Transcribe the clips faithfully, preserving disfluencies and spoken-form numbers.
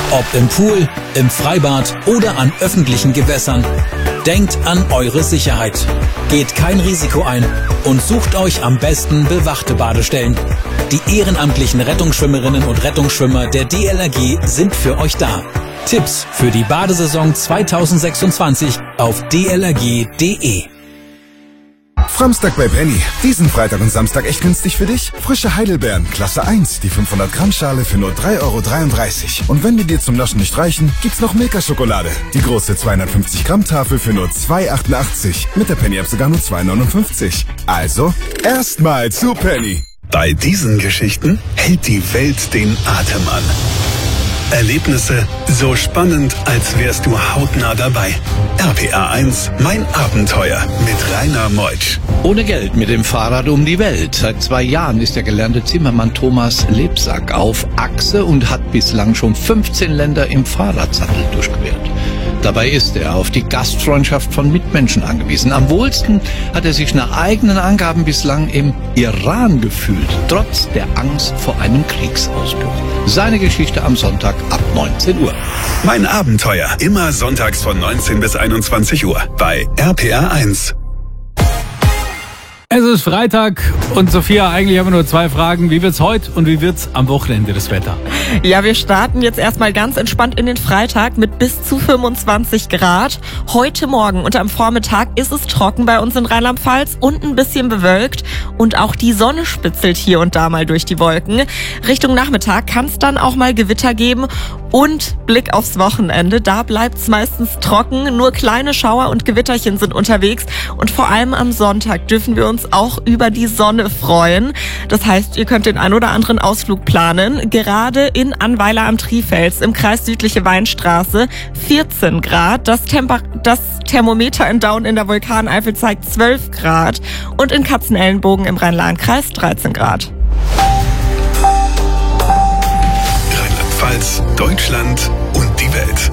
Ob im Pool, im Freibad oder an öffentlichen Gewässern. Denkt an eure Sicherheit. Geht kein Risiko ein und sucht euch am besten bewachte Badestellen. Die ehrenamtlichen Rettungsschwimmerinnen und Rettungsschwimmer der D L R G sind für euch da. Tipps für die Badesaison zweitausendsechsundzwanzig auf d l r g punkt d e. Framstag bei Penny. Diesen Freitag und Samstag echt günstig für dich? Frische Heidelbeeren, Klasse eins, die fünfhundert Gramm Schale für nur drei Euro dreiunddreißig. Und wenn die dir zum Naschen nicht reichen, gibt's noch Milka-Schokolade. Die große zweihundertfünfzig Gramm Tafel für nur zwei Euro achtundachtzig. Mit der Penny-App sogar nur zwei Euro neunundfünfzig. Also, erstmal zu Penny. Bei diesen Geschichten hält die Welt den Atem an. Erlebnisse so spannend, als wärst du hautnah dabei. R P R eins, mein Abenteuer mit Rainer Meutsch. Ohne Geld mit dem Fahrrad um die Welt. Seit zwei Jahren ist der gelernte Zimmermann Thomas Lebsack auf Achse und hat bislang schon fünfzehn Länder im Fahrradsattel durchquert. Dabei ist er auf die Gastfreundschaft von Mitmenschen angewiesen. Am wohlsten hat er sich nach eigenen Angaben bislang im Iran gefühlt, trotz der Angst vor einem Kriegsausbruch. Seine Geschichte am Sonntag ab neunzehn Uhr. Mein Abenteuer, immer sonntags von neunzehn bis einundzwanzig Uhr bei R P R eins. Es ist Freitag und Sophia, eigentlich haben wir nur zwei Fragen. Wie wird's heute und wie wird's am Wochenende, das Wetter? Ja, wir starten jetzt erstmal ganz entspannt in den Freitag mit bis zu fünfundzwanzig Grad. Heute Morgen und am Vormittag ist es trocken bei uns in Rheinland-Pfalz und ein bisschen bewölkt. Und auch die Sonne spitzelt hier und da mal durch die Wolken. Richtung Nachmittag kann es dann auch mal Gewitter geben. Und Blick aufs Wochenende, da bleibt's meistens trocken. Nur kleine Schauer und Gewitterchen sind unterwegs. Und vor allem am Sonntag dürfen wir uns auch über die Sonne freuen. Das heißt, ihr könnt den ein oder anderen Ausflug planen. Gerade in Annweiler am Trifels im Kreis Südliche Weinstraße vierzehn Grad. Das, Temper- das Thermometer in Daun in der Vulkaneifel zeigt zwölf Grad. Und in Katzenellenbogen im Rhein-Lahn-Kreis dreizehn Grad. Rheinland-Pfalz, Deutschland und die Welt.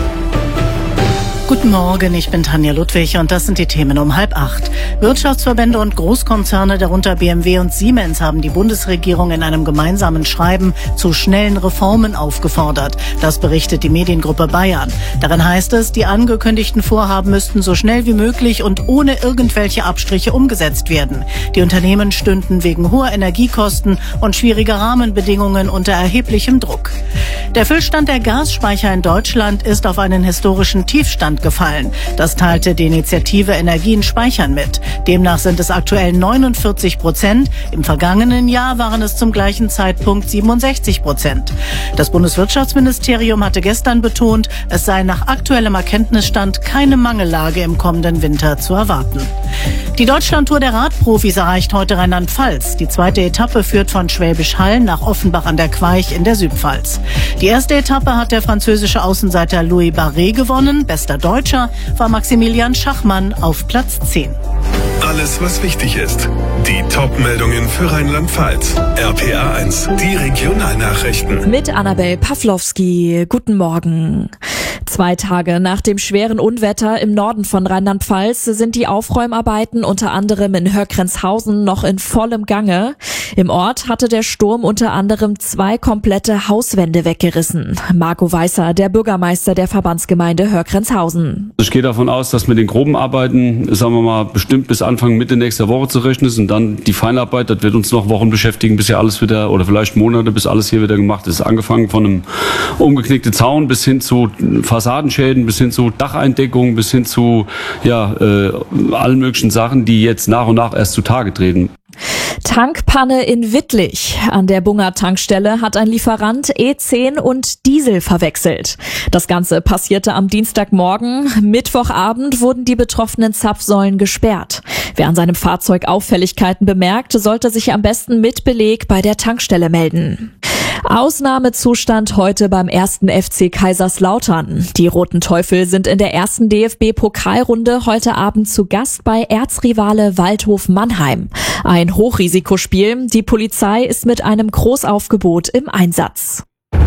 Guten Morgen, ich bin Tanja Ludwig und das sind die Themen um halb acht. Wirtschaftsverbände und Großkonzerne, darunter B M W und Siemens, haben die Bundesregierung in einem gemeinsamen Schreiben zu schnellen Reformen aufgefordert. Das berichtet die Mediengruppe Bayern. Darin heißt es, die angekündigten Vorhaben müssten so schnell wie möglich und ohne irgendwelche Abstriche umgesetzt werden. Die Unternehmen stünden wegen hoher Energiekosten und schwieriger Rahmenbedingungen unter erheblichem Druck. Der Füllstand der Gasspeicher in Deutschland ist auf einen historischen Tiefstand gefallen. Das teilte die Initiative Energien speichern mit. Demnach sind es aktuell neunundvierzig Prozent. Im vergangenen Jahr waren es zum gleichen Zeitpunkt siebenundsechzig Prozent. Das Bundeswirtschaftsministerium hatte gestern betont, es sei nach aktuellem Erkenntnisstand keine Mangellage im kommenden Winter zu erwarten. Die Deutschlandtour der Radprofis erreicht heute Rheinland-Pfalz. Die zweite Etappe führt von Schwäbisch Hall nach Offenbach an der Queich in der Südpfalz. Die erste Etappe hat der französische Außenseiter Louis Barret gewonnen. Bester Deutscher war Maximilian Schachmann auf Platz zehn. Alles, was wichtig ist. Die Top-Meldungen für Rheinland-Pfalz. R P R eins, die Regionalnachrichten. Mit Annabel Pawlowski. Guten Morgen. Zwei Tage nach dem schweren Unwetter im Norden von Rheinland-Pfalz sind die Aufräumarbeiten unter anderem in Höckrenzhausen noch in vollem Gange. Im Ort hatte der Sturm unter anderem zwei komplette Hauswände weggerissen. Marco Weißer, der Bürgermeister der Verbandsgemeinde Höckrenzhausen. Ich gehe davon aus, dass mit den groben Arbeiten, sagen wir mal, bestimmt bis Anfang, Mitte nächster Woche zu rechnen ist. Und dann die Feinarbeit, das wird uns noch Wochen beschäftigen, bis ja alles wieder, oder vielleicht Monate, bis alles hier wieder gemacht ist. Angefangen von einem umgeknickten Zaun bis hin zu Fassadenschäden, bis hin zu Dacheindeckungen, bis hin zu ja äh, allen möglichen Sachen, die jetzt nach und nach erst zutage treten. Tankpanne in Wittlich. An der Bunger Tankstelle hat ein Lieferant E zehn und Diesel verwechselt. Das Ganze passierte am Dienstagmorgen. Mittwochabend wurden die betroffenen Zapfsäulen gesperrt. Wer an seinem Fahrzeug Auffälligkeiten bemerkt, sollte sich am besten mit Beleg bei der Tankstelle melden. Ausnahmezustand heute beim ersten F C Kaiserslautern. Die Roten Teufel sind in der ersten D F B-Pokalrunde heute Abend zu Gast bei Erzrivale Waldhof Mannheim. Ein Hochrisikospiel. Die Polizei ist mit einem Großaufgebot im Einsatz.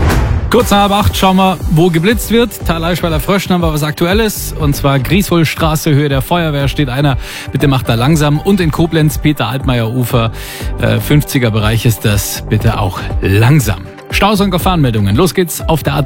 Kurz nach halb acht schauen wir, wo geblitzt wird. Thalaisch bei der Fröschen haben wir was Aktuelles. Und zwar Grieswohlstraße, Höhe der Feuerwehr, steht einer. Bitte macht da langsam. Und in Koblenz, Peter-Altmaier-Ufer, äh, fünfziger Bereich ist das. Bitte auch langsam. Staus und Gefahrenmeldungen. Los geht's auf der A